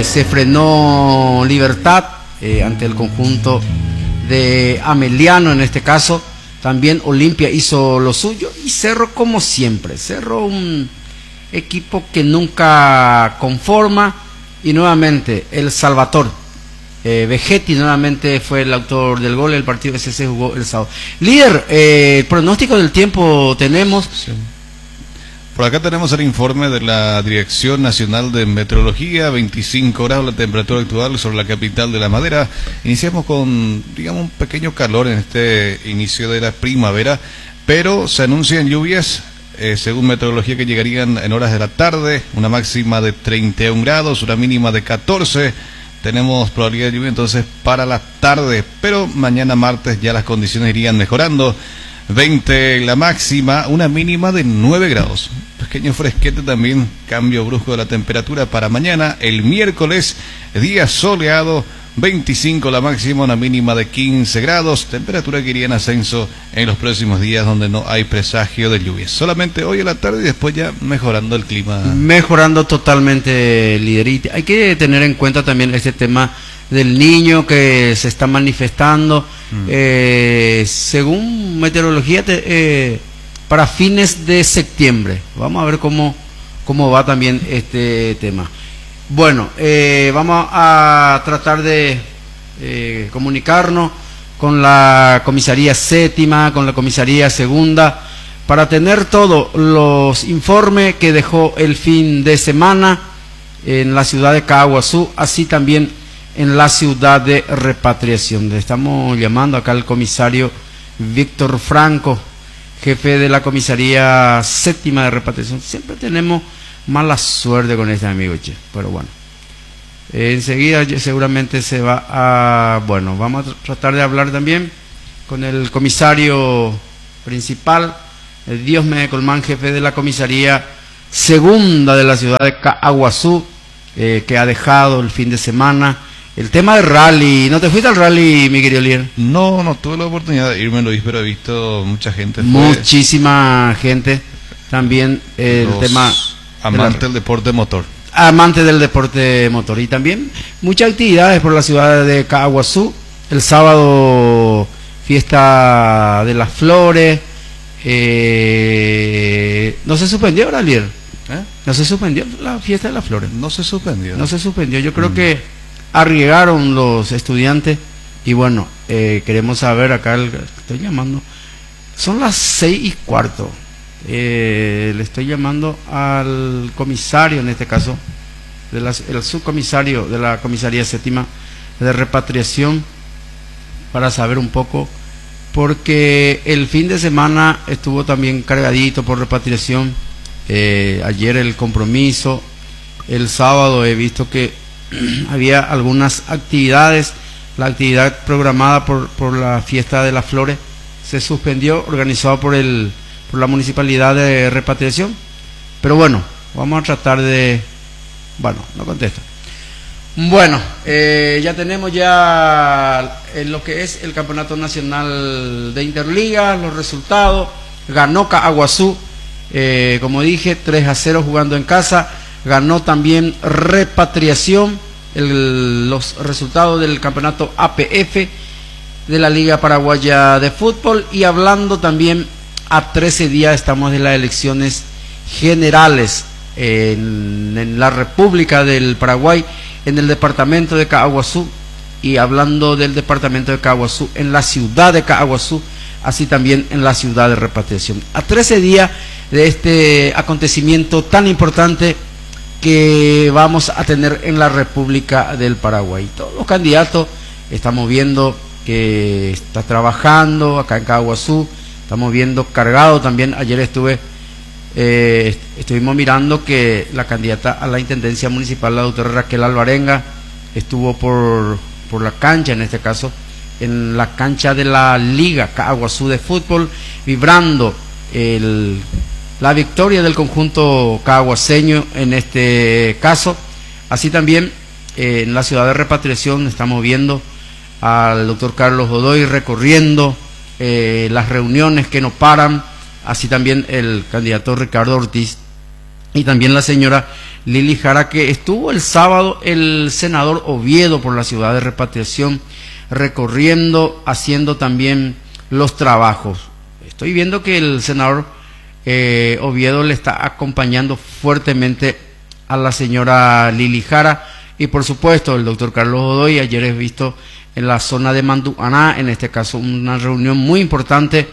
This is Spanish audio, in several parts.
se frenó Libertad ante el conjunto de Ameliano en este caso. También Olimpia hizo lo suyo y Cerro, como siempre, Cerro un equipo que nunca conforma, y nuevamente el Salvatore Vegetti nuevamente fue el autor del gol. El partido ese se jugó el sábado. Líder, el pronóstico del tiempo tenemos. Sí. Por acá tenemos el informe de la Dirección Nacional de Meteorología. 25 grados la temperatura actual sobre la capital de La Madera. Iniciamos con, digamos, un pequeño calor en este inicio de la primavera, pero se anuncian lluvias, según meteorología, que llegarían en horas de la tarde. Una máxima de 31 grados, una mínima de 14. Tenemos probabilidad de lluvia entonces para la tarde, pero mañana martes ya las condiciones irían mejorando. 20 la máxima, una mínima de 9 grados. Pequeño fresquete también, cambio brusco de la temperatura para mañana. El miércoles, día soleado, 25 la máxima, una mínima de 15 grados. Temperatura que iría en ascenso en los próximos días, donde no hay presagio de lluvias. Solamente hoy a la tarde y después ya mejorando el clima. Mejorando totalmente, líder. Hay que tener en cuenta también este tema del niño que se está manifestando. Según meteorología, para fines de septiembre. Vamos a ver cómo va también este tema. Bueno, vamos a tratar de comunicarnos con la comisaría séptima, con la comisaría segunda, para tener todos los informes que dejó el fin de semana en la ciudad de Caaguazú, así también en la ciudad de Repatriación. Le estamos llamando acá al comisario Víctor Franco, jefe de la comisaría séptima de Repatriación. Siempre tenemos mala suerte con este amigo, che, pero bueno, enseguida seguramente se va a... Bueno, vamos a tratar de hablar también con el comisario principal, Diosme Colmán, jefe de la comisaría segunda de la ciudad de Caaguazú, que ha dejado el fin de semana el tema del rally. ¿No te fuiste al rally, mi querido líder? No tuve la oportunidad de irme, Luis, pero he visto mucha gente. Muchísima gente. También el tema... Amante del deporte motor. Amante del deporte motor. Y también muchas actividades por la ciudad de Caaguazú. El sábado, fiesta de las flores. ¿No se suspendió ahora, líder? ¿No se suspendió la fiesta de las flores? No se suspendió. No se suspendió. Yo creo que arriesgaron los estudiantes. Y bueno, queremos saber acá, estoy llamando. Son las 6:15. Le estoy llamando al comisario, en este caso, el subcomisario de la comisaría séptima de Repatriación, para saber un poco, porque el fin de semana estuvo también cargadito por Repatriación. Ayer el compromiso, el sábado he visto que había algunas actividades. La actividad programada por la fiesta de las flores se suspendió, organizado por la municipalidad de Repatriación. Pero bueno, vamos a tratar de... Bueno, no contesta. Bueno, ya tenemos en lo que es el campeonato nacional de Interliga, los resultados. Ganó Caaguazú, como dije, 3-0 jugando en casa. Ganó también Repatriación. Los resultados del campeonato APF de la Liga Paraguaya de Fútbol. Y hablando también, a 13 días estamos de las elecciones generales en la República del Paraguay, en el departamento de Caaguazú. Y hablando del departamento de Caaguazú, en la ciudad de Caaguazú, así también en la ciudad de Repatriación. A 13 días de este acontecimiento tan importante que vamos a tener en la República del Paraguay. Todos los candidatos estamos viendo que está trabajando acá en Caaguazú. Estamos viendo cargado también. Ayer estuvimos mirando que la candidata a la intendencia municipal, la doctora Raquel Alvarenga, estuvo por la cancha, en este caso, en la cancha de la Liga Caaguazú de Fútbol, vibrando la victoria del conjunto caaguaseño en este caso. Así también en la ciudad de Repatriación estamos viendo al doctor Carlos Godoy recorriendo las reuniones que no paran. Así también el candidato Ricardo Ortiz y también la señora Lili Jara, que estuvo el sábado el senador Oviedo por la ciudad de Repatriación, recorriendo, haciendo también los trabajos. Estoy viendo que el senador Oviedo le está acompañando fuertemente a la señora Lili Jara, y por supuesto el doctor Carlos Godoy. Ayer he visto en la zona de Manduaná, en este caso una reunión muy importante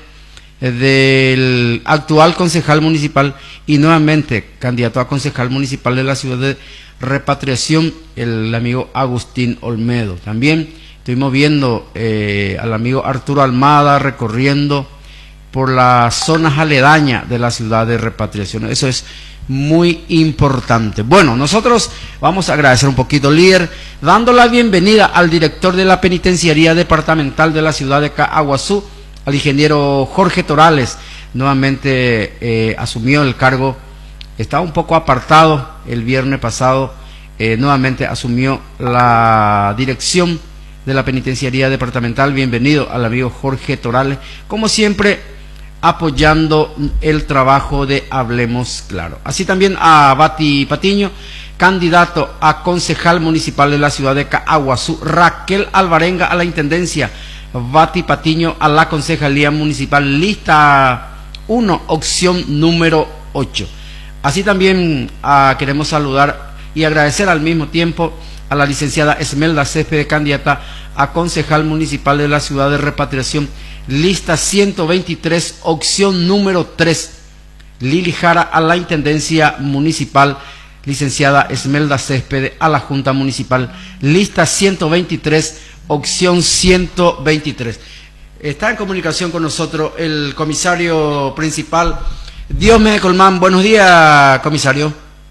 del actual concejal municipal y nuevamente candidato a concejal municipal de la ciudad de Repatriación, el amigo Agustín Olmedo. También estuvimos viendo al amigo Arturo Almada recorriendo por las zonas aledañas de la ciudad de Repatriación. Eso es muy importante. Bueno, nosotros vamos a agradecer un poquito, líder, dando la bienvenida al director de la Penitenciaría Departamental de la ciudad de Caaguazú, al ingeniero Jorge Torales. Nuevamente asumió el cargo, estaba un poco apartado el viernes pasado, nuevamente asumió la dirección de la Penitenciaría Departamental. Bienvenido al amigo Jorge Torales, como siempre apoyando el trabajo de Hablemos Claro. Así también a Bati Patiño, candidato a concejal municipal de la ciudad de Caaguazú, Raquel Alvarenga a la intendencia, Bati Patiño a la concejalía municipal, lista 1, opción número 8. Así también queremos saludar y agradecer al mismo tiempo a la licenciada Esmelda Céspedes, candidata a concejal municipal de la ciudad de Repatriación, lista 123, opción número 3. Lili Jara a la intendencia municipal, licenciada Esmelda Céspedes a la junta municipal, lista 123, opción 123. Está en comunicación con nosotros el comisario principal, Diosme Colmán. Buenos días, comisario.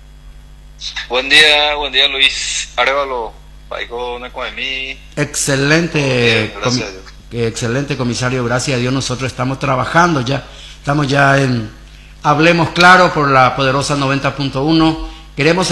Buen día Luis Arevalo. Excelente, excelente, comisario, gracias a Dios. Nosotros estamos trabajando ya, estamos ya en Hablemos Claro por la poderosa 90.1. Queremos